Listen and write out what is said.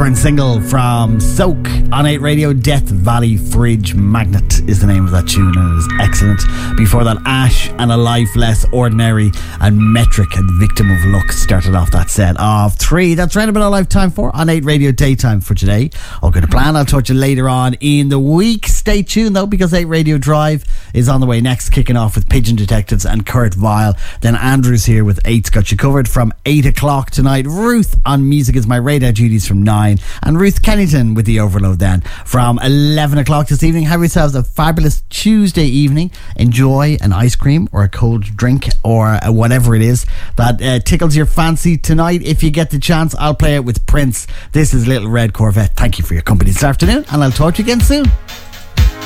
current single from Soak on 8 Radio, Death Valley Fridge Magnet is the name of that tune, and it is excellent. Before that, Ash and A Life Less Ordinary and Metric and Victim of Luck started off that set of 3. That's right about our lifetime for on 8 Radio Daytime for today. Okay, the plan, I'll touch you later on in the week. Stay tuned though, because 8 Radio Drive is on the way next, kicking off with Pigeon Detectives and Kurt Vile. Then Andrew's here with 8's got you covered from 8 o'clock tonight. Ruth on Music is My Radar Duties from 9, and Ruth Kennington with the Overload then from 11 o'clock this evening. Have yourselves a fabulous Tuesday evening. Enjoy an ice cream or a cold drink or whatever it is that tickles your fancy tonight. If you get the chance, I'll play it with Prince. This is Little Red Corvette. Thank you for your company this afternoon, and I'll talk to you again soon.